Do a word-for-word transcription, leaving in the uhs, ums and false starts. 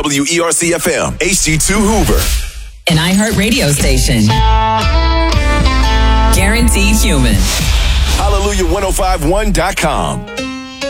W E R C F M, H D two Hoover. An iHeart radio station. Guaranteed human. Hallelujah ten fifty-one dot com.